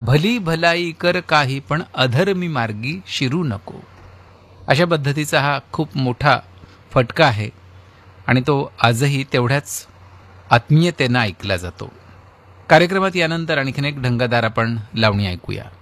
भली भलाई कर काही पण अधर्मी मार्गी शिरू नको. अशा पद्धतीचा हा खूप मोठा फटका आहे आणि तो आजही तेवढ्याच आत्मीयतेनं ऐकला जातो. कार्यक्रमात यानंतर आणखीन एक ढंगदार आपण लावणी ऐकूया.